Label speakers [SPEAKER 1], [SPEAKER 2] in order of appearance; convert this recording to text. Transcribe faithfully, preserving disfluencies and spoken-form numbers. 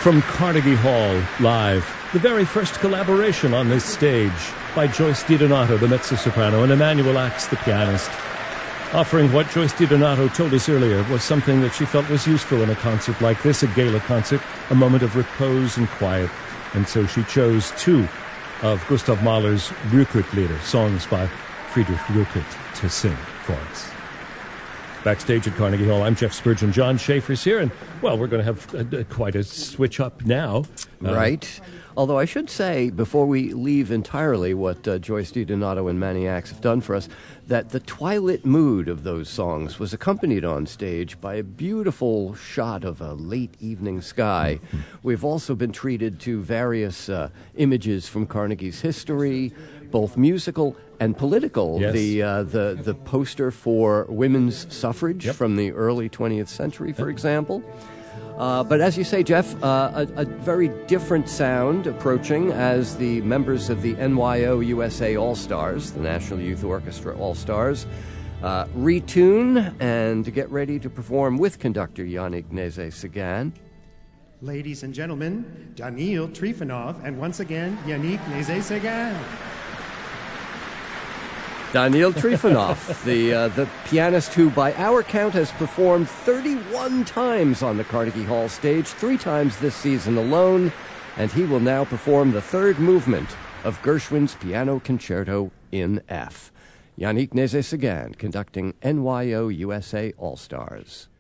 [SPEAKER 1] From Carnegie Hall, live, the very first collaboration on this stage by Joyce DiDonato, the mezzo-soprano, and Emanuel Ax, the pianist, offering what Joyce DiDonato told us earlier was something that she felt was useful in a concert like this, a gala concert, a moment of repose and quiet. And so she chose two of Gustav Mahler's Rückert-Lieder, songs by Friedrich Rückert, to sing for us. Backstage at Carnegie Hall, I'm Jeff Spurgeon. John Schaefer's here, and, well, we're going to have a, a, quite a switch up now.
[SPEAKER 2] Uh, right. Although I should say, before we leave entirely what uh, Joyce DiDonato and Manny Ax have done for us, that the twilight mood of those songs was accompanied on stage by a beautiful shot of a late evening sky. Mm-hmm. We've also been treated to various uh, images from Carnegie's history, both musical and political.
[SPEAKER 1] Yes.
[SPEAKER 2] The uh, the the poster for women's suffrage
[SPEAKER 1] yep.
[SPEAKER 2] from the early twentieth century, for yep. example. Uh, but as you say, Jeff, uh, a, a very different sound approaching as the members of the N Y O U S A All-Stars, the National Youth Orchestra All-Stars, uh, retune and get ready to perform with conductor Yannick Nézet-Séguin.
[SPEAKER 3] Ladies and gentlemen, Daniil Trifonov and once again Yannick Nézet-Séguin.
[SPEAKER 2] Daniil Trifonov, the uh, the pianist who, by our count, has performed thirty-one times on the Carnegie Hall stage, three times this season alone, and he will now perform the third movement of Gershwin's Piano Concerto in F. Yannick Nézet-Séguin conducting N Y O U S A All-Stars.